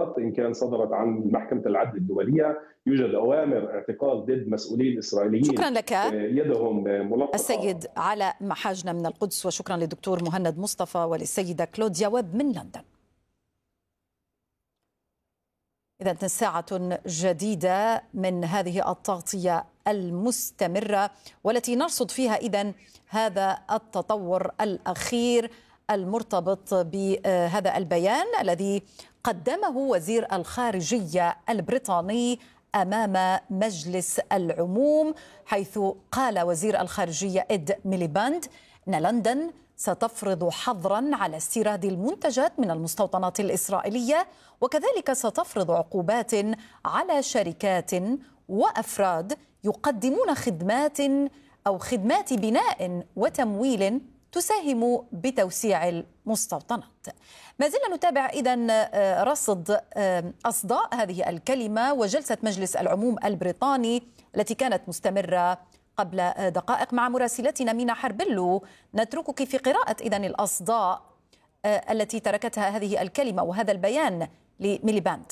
قرارات إن كان صدرت عن محكمة العدل الدولية، يوجد أوامر اعتقال ضد مسؤولين إسرائيليين شكرا لك يدهم ملطخة. السيد علاء محاجنا من القدس، وشكرا للدكتور مهند مصطفى وللسيدة كلوديا ويب من لندن. إذا ساعة جديدة من هذه التغطية المستمرة والتي نرصد فيها إذن هذا التطور الأخير المرتبط بهذا البيان الذي قدمه وزير الخارجية البريطاني أمام مجلس العموم، حيث قال وزير الخارجية إد ميليباند أن لندن ستفرض حظرا على استيراد المنتجات من المستوطنات الإسرائيلية، وكذلك ستفرض عقوبات على شركات وأفراد يقدمون خدمات بناء وتمويل تساهم بتوسيع المستوطنات. ما زلنا نتابع إذن رصد أصداء هذه الكلمة وجلسة مجلس العموم البريطاني التي كانت مستمرة قبل دقائق مع مراسلتنا مينا حربلو. نتركك في قراءة إذن الأصداء التي تركتها هذه الكلمة وهذا البيان لميليباند.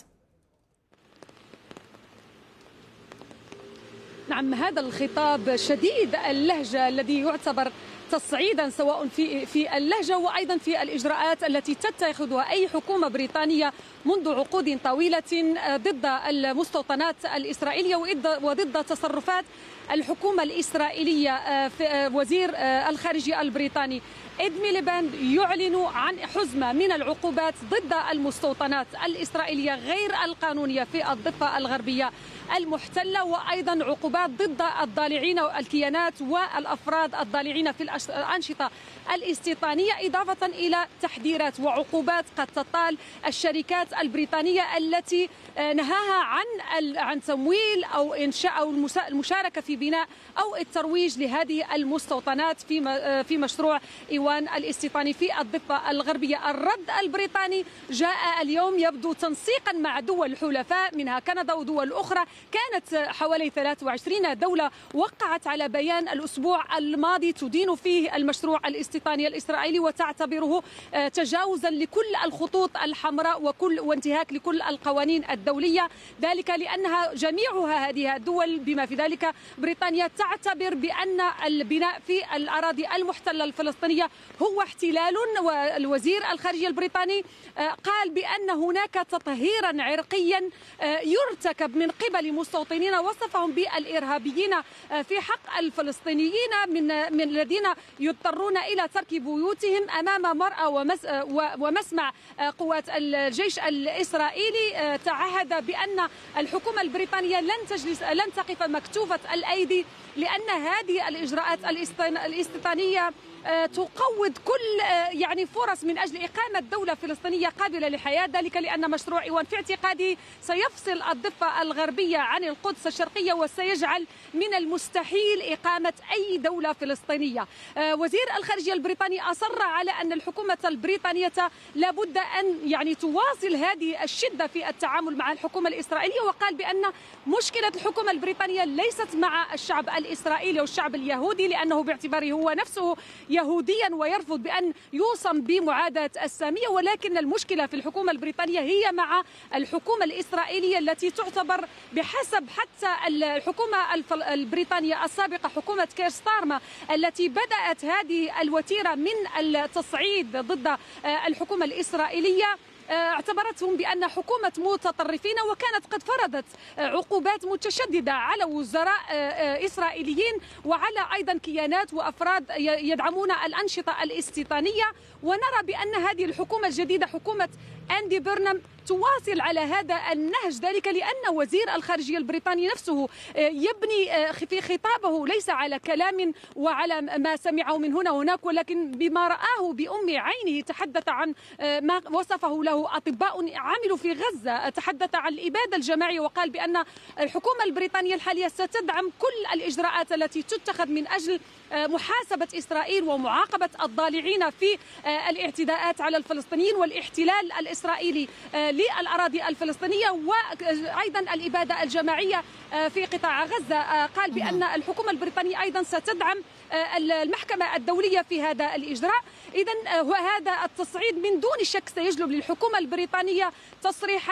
نعم، هذا الخطاب شديد اللهجة الذي يعتبر تصعيدا سواء في اللهجة وأيضا في الإجراءات التي تتخذها أي حكومة بريطانية منذ عقود طويلة ضد المستوطنات الإسرائيلية وضد تصرفات الحكومة الإسرائيلية. وزير الخارجية البريطاني إد ميليباند يعلن عن حزمة من العقوبات ضد المستوطنات الإسرائيلية غير القانونية في الضفة الغربية المحتلة، وأيضا عقوبات ضد الضالعين والكيانات والأفراد الضالعين في الأنشطة الاستيطانية، إضافة إلى تحذيرات وعقوبات قد تطال الشركات البريطانية التي نهاها عن تمويل أو إنشاء أو المشاركة في بناء أو الترويج لهذه المستوطنات في مشروع إيوان الاستيطاني في الضفة الغربية. الرد البريطاني جاء اليوم يبدو تنسيقا مع دول حلفاء منها كندا ودول أخرى. كانت حوالي 23 دولة وقعت على بيان الأسبوع الماضي تدين فيه المشروع الاستيطاني الإسرائيلي وتعتبره تجاوزا لكل الخطوط الحمراء وانتهاك لكل القوانين الدولية، ذلك لأنها جميعها هذه الدول بما في ذلك بريطانيا تعتبر بأن البناء في الأراضي المحتلة الفلسطينية هو احتلال. والوزير الخارجية البريطاني قال بأن هناك تطهيرا عرقيا يرتكب من قبل مستوطنين وصفهم بالإرهابيين في حق الفلسطينيين من الذين يضطرون إلى ترك بيوتهم أمام مرأى ومسمع قوات الجيش الإسرائيلي. تعهد بأن الحكومة البريطانية لن تقف مكتوفة الأيدي، لأن هذه الإجراءات الاستيطانية تقوض كل فرص من أجل إقامة دولة فلسطينية قابلة للحياة، ذلك لأن مشروع إيوان في اعتقادي سيفصل الضفة الغربية عن القدس الشرقية وسيجعل من المستحيل إقامة أي دولة فلسطينية. وزير الخارجية البريطاني أصر على أن الحكومة البريطانية لابد أن تواصل هذه الشدة في التعامل مع الحكومة الإسرائيلية، وقال بأن مشكلة الحكومة البريطانية ليست مع الشعب الإسرائيلي والشعب اليهودي، لأنه باعتباره هو نفسه يهوديا ويرفض بأن يوصم بمعاداة السامية، ولكن المشكلة في الحكومة البريطانية هي مع الحكومة الإسرائيلية التي تعتبر بحسب حتى الحكومة البريطانية السابقة حكومة كير ستارما التي بدأت هذه الوتيرة من التصعيد ضد الحكومة الإسرائيلية، اعتبرتهم بأن حكومة متطرفين، وكانت قد فرضت عقوبات متشددة على وزراء إسرائيليين وعلى أيضا كيانات وأفراد يدعمون الأنشطة الاستيطانية. ونرى بأن هذه الحكومة الجديدة حكومة أندي بيرنام تواصل على هذا النهج، ذلك لأن وزير الخارجية البريطاني نفسه يبني في خطابه ليس على كلام وعلى ما سمعه من هنا وهناك، ولكن بما رآه بأم عينه. تحدث عن ما وصفه له أطباء عملوا في غزة، تحدث عن الإبادة الجماعية، وقال بأن الحكومة البريطانية الحالية ستدعم كل الإجراءات التي تتخذ من أجل محاسبة إسرائيل ومعاقبة الضالعين في الاعتداءات على الفلسطينيين والاحتلال الإسرائيلي للأراضي الفلسطينية وأيضا الإبادة الجماعية في قطاع غزة. قال بأن الحكومة البريطانية أيضا ستدعم المحكمة الدولية في هذا الإجراء. إذن وهذا التصعيد من دون شك سيجلب للحكومة البريطانية تصريحات